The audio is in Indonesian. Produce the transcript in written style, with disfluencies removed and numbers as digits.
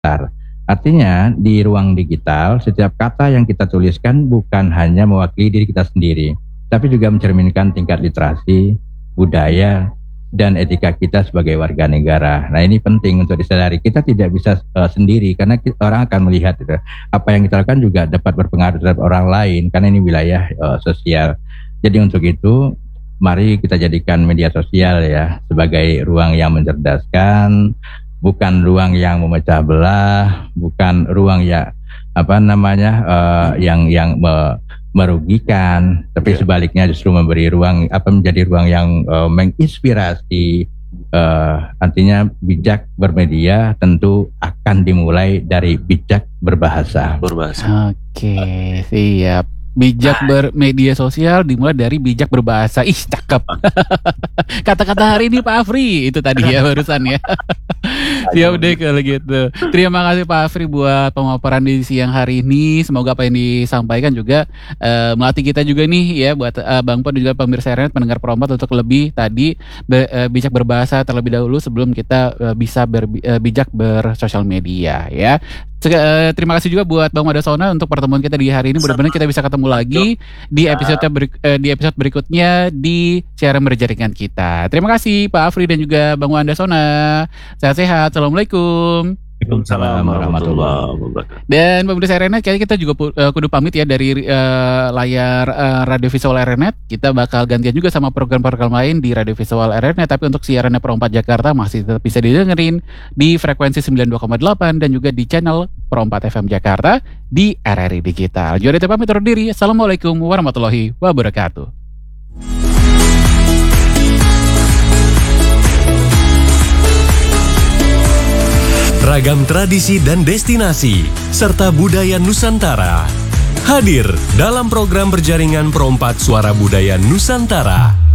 besar. Artinya di ruang digital setiap kata yang kita tuliskan bukan hanya mewakili diri kita sendiri, tapi juga mencerminkan tingkat literasi, budaya, dan etika kita sebagai warga negara. Nah, ini penting untuk disadari. Kita tidak bisa sendiri karena orang akan melihat gitu. Apa yang kita lakukan juga dapat berpengaruh terhadap orang lain karena ini wilayah sosial. Jadi untuk itu mari kita jadikan media sosial ya sebagai ruang yang mencerdaskan, bukan ruang yang memecah belah, bukan ruang yang yang merugikan, tapi sebaliknya justru memberi ruang menjadi ruang yang menginspirasi. Artinya bijak bermedia tentu akan dimulai dari bijak berbahasa. Oke, siap. Bijak bermedia sosial dimulai dari bijak berbahasa. Ih, cakep. Kata-kata hari ini Pak Afri itu tadi ya barusan ya. Siap deh kalau gitu. Terima kasih Pak Afri buat pemaparan di siang hari ini. Semoga apa yang disampaikan juga melatih kita juga nih ya buat Bang Po dan juga pemirsa RNet pendengar Perompat untuk lebih tadi bijak berbahasa terlebih dahulu sebelum kita bisa bijak bersosial media ya. Terima kasih juga buat Bang Madasona untuk pertemuan kita di hari ini. Mudah-mudahan kita bisa ketemu lagi di episode berikutnya di siaran berjaringan kita. Terima kasih Pak Afri dan juga Bang Madasona. Sehat-sehat. Assalamualaikum. Waalaikumsalam warahmatullahi wabarakatuh. Dan pemirsa RNet, kayaknya kita juga kudu pamit ya dari layar Radio Visual RNet. Kita bakal gantian juga sama program-program lain di Radio Visual RNet. Tapi untuk siarannya Perompat Jakarta masih tetap bisa didengerin di frekuensi 92,8 dan juga di channel Perompat FM Jakarta di RRI Digital. Jadi pamit undur diri. Assalamualaikum warahmatullahi wabarakatuh. Ragam tradisi dan destinasi, serta budaya Nusantara hadir dalam program berjaringan Perompat Suara Budaya Nusantara.